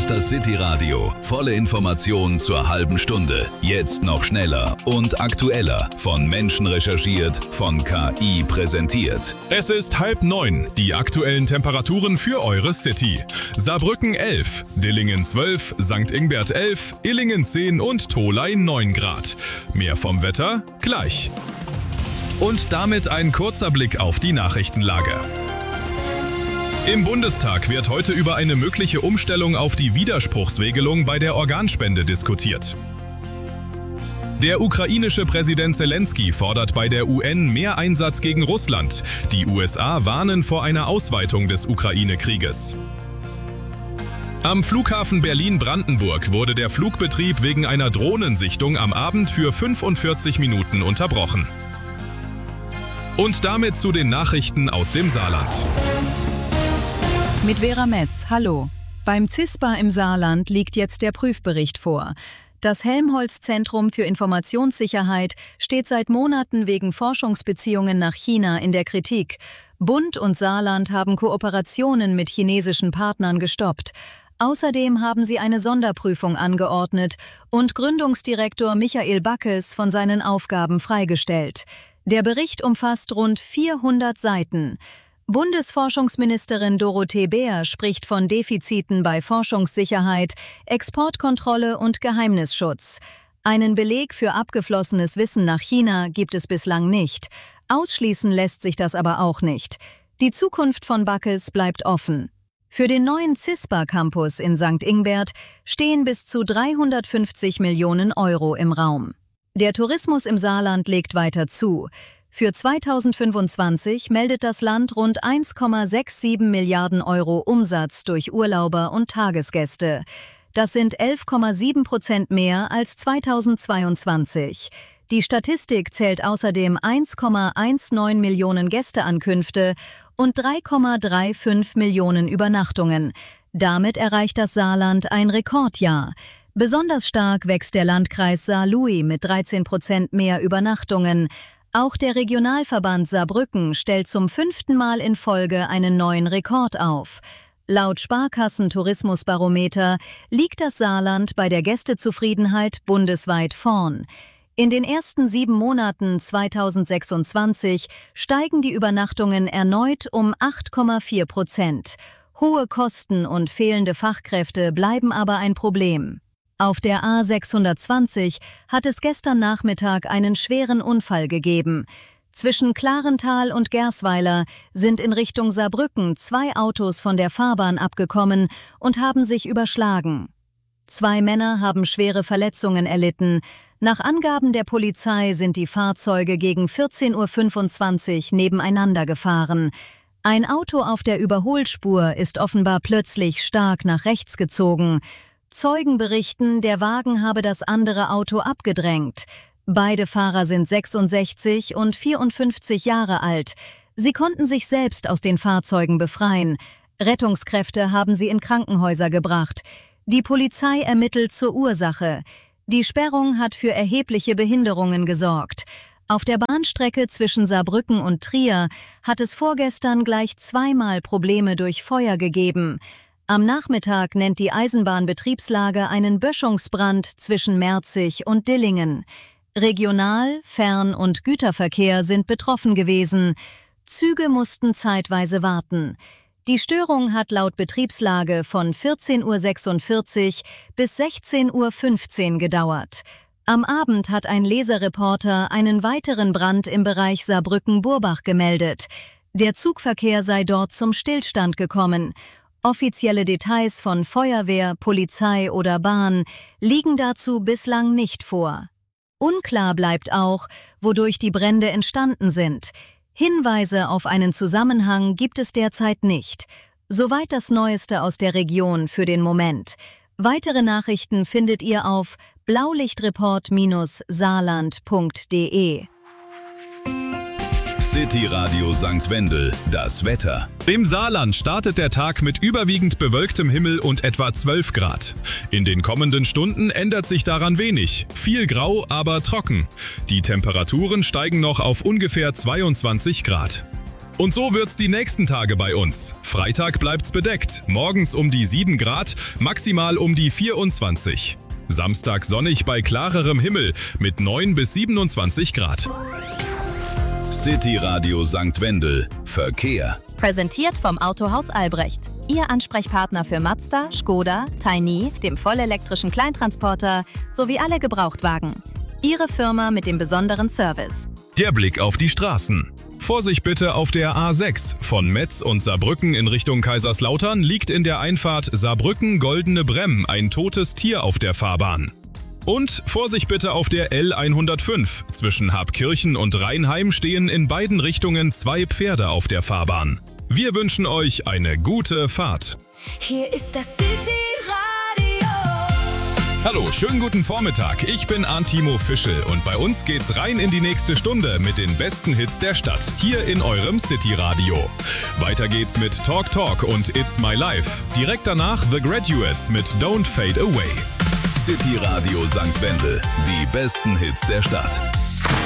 ist das City Radio. Volle Informationen zur halben Stunde. Jetzt noch schneller und aktueller. Von Menschen recherchiert, von KI präsentiert. Es ist 8:30. Die aktuellen Temperaturen für eure City. Saarbrücken 11, Dillingen 12, St. Ingbert 11, Illingen 10 und Tholey 9 Grad. Mehr vom Wetter gleich. Und damit ein kurzer Blick auf die Nachrichtenlage. Im Bundestag wird heute über eine mögliche Umstellung auf die Widerspruchsregelung bei der Organspende diskutiert. Der ukrainische Präsident Zelensky fordert bei der UN mehr Einsatz gegen Russland. Die USA warnen vor einer Ausweitung des Ukraine-Krieges. Am Flughafen Berlin-Brandenburg wurde der Flugbetrieb wegen einer Drohnensichtung am Abend für 45 Minuten unterbrochen. Und damit zu den Nachrichten aus dem Saarland. Mit Vera Metz, hallo. Beim CISPA im Saarland liegt jetzt der Prüfbericht vor. Das Helmholtz-Zentrum für Informationssicherheit steht seit Monaten wegen Forschungsbeziehungen nach China in der Kritik. Bund und Saarland haben Kooperationen mit chinesischen Partnern gestoppt. Außerdem haben sie eine Sonderprüfung angeordnet und Gründungsdirektor Michael Backes von seinen Aufgaben freigestellt. Der Bericht umfasst rund 400 Seiten. Bundesforschungsministerin Dorothee Bär spricht von Defiziten bei Forschungssicherheit, Exportkontrolle und Geheimnisschutz. Einen Beleg für abgeflossenes Wissen nach China gibt es bislang nicht. Ausschließen lässt sich das aber auch nicht. Die Zukunft von Backes bleibt offen. Für den neuen CISPA-Campus in St. Ingbert stehen bis zu 350 Millionen Euro im Raum. Der Tourismus im Saarland legt weiter zu. Für 2025 meldet das Land rund 1,67 Milliarden Euro Umsatz durch Urlauber und Tagesgäste. Das sind 11,7% mehr als 2022. Die Statistik zählt außerdem 1,19 Millionen Gästeankünfte und 3,35 Millionen Übernachtungen. Damit erreicht das Saarland ein Rekordjahr. Besonders stark wächst der Landkreis Saarlouis mit 13% mehr Übernachtungen. Auch der Regionalverband Saarbrücken stellt zum 5. Mal in Folge einen neuen Rekord auf. Laut Sparkassen-Tourismusbarometer liegt das Saarland bei der Gästezufriedenheit bundesweit vorn. In den ersten 7 Monaten 2026 steigen die Übernachtungen erneut um 8,4%. Hohe Kosten und fehlende Fachkräfte bleiben aber ein Problem. Auf der A620 hat es gestern Nachmittag einen schweren Unfall gegeben. Zwischen Klarental und Gersweiler sind in Richtung Saarbrücken 2 Autos von der Fahrbahn abgekommen und haben sich überschlagen. 2 Männer haben schwere Verletzungen erlitten. Nach Angaben der Polizei sind die Fahrzeuge gegen 14:25 Uhr nebeneinander gefahren. Ein Auto auf der Überholspur ist offenbar plötzlich stark nach rechts gezogen. Zeugen berichten, der Wagen habe das andere Auto abgedrängt. Beide Fahrer sind 66 und 54 Jahre alt. Sie konnten sich selbst aus den Fahrzeugen befreien. Rettungskräfte haben sie in Krankenhäuser gebracht. Die Polizei ermittelt zur Ursache. Die Sperrung hat für erhebliche Behinderungen gesorgt. Auf der Bahnstrecke zwischen Saarbrücken und Trier hat es vorgestern gleich 2-mal Probleme durch Feuer gegeben. Am Nachmittag nennt die Eisenbahnbetriebslage einen Böschungsbrand zwischen Merzig und Dillingen. Regional-, Fern- und Güterverkehr sind betroffen gewesen. Züge mussten zeitweise warten. Die Störung hat laut Betriebslage von 14:46 Uhr bis 16:15 Uhr gedauert. Am Abend hat ein Leserreporter einen weiteren Brand im Bereich Saarbrücken-Burbach gemeldet. Der Zugverkehr sei dort zum Stillstand gekommen. Offizielle Details von Feuerwehr, Polizei oder Bahn liegen dazu bislang nicht vor. Unklar bleibt auch, wodurch die Brände entstanden sind. Hinweise auf einen Zusammenhang gibt es derzeit nicht. Soweit das Neueste aus der Region für den Moment. Weitere Nachrichten findet ihr auf blaulichtreport-saarland.de. City Radio St. Wendel, das Wetter. Im Saarland startet der Tag mit überwiegend bewölktem Himmel und etwa 12 Grad. In den kommenden Stunden ändert sich daran wenig. Viel grau, aber trocken. Die Temperaturen steigen noch auf ungefähr 22 Grad. Und so wird's die nächsten Tage bei uns. Freitag bleibt's bedeckt, morgens um die 7 Grad, maximal um die 24. Samstag sonnig bei klarerem Himmel mit 9 bis 27 Grad. City Radio St. Wendel. Verkehr. Präsentiert vom Autohaus Albrecht. Ihr Ansprechpartner für Mazda, Skoda, Tiny, dem vollelektrischen Kleintransporter sowie alle Gebrauchtwagen. Ihre Firma mit dem besonderen Service. Der Blick auf die Straßen. Vorsicht bitte auf der A6. Von Metz und Saarbrücken in Richtung Kaiserslautern liegt in der Einfahrt Saarbrücken-Goldene Bremm ein totes Tier auf der Fahrbahn. Und Vorsicht bitte auf der L105. Zwischen Habkirchen und Rheinheim stehen in beiden Richtungen 2 Pferde auf der Fahrbahn. Wir wünschen euch eine gute Fahrt. Hier ist das City Radio. Hallo, schönen guten Vormittag. Ich bin Antimo Fischel und bei uns geht's rein in die nächste Stunde mit den besten Hits der Stadt, hier in eurem City Radio. Weiter geht's mit Talk Talk und It's My Life. Direkt danach The Graduates mit Don't Fade Away. City Radio St. Wendel. Die besten Hits der Stadt.